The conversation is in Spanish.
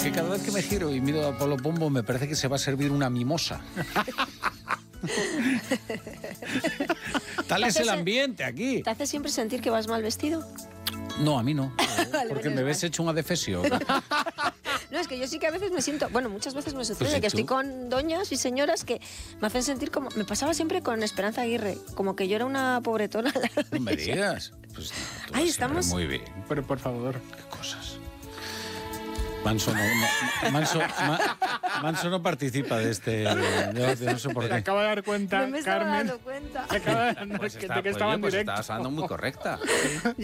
que cada vez que me giro y miro a Pablo Pombo me parece que se va a servir una mimosa. Tal es el ambiente aquí. ¿Te hace siempre sentir que vas mal vestido? No, a mí no. Vale, Porque menos me ves mal. hecho un adefesio. No, es que yo sí que a veces me siento... Bueno, muchas veces me sucede Pues sí, que tú. estoy con doñas y señoras que me hacen sentir como... Me pasaba siempre con Esperanza Aguirre, como que yo era una pobretona. No me digas. Pues no, tú Ahí vas siempre estamos. muy bien. Pero por favor. Qué cosas. Manso no participa de este debate, no sé por Se qué. acaba de dar cuenta, No me estaba Carmen. dando cuenta. Se acaba de dar Pues de que estaba en pues directo. estaba sonando muy correcta.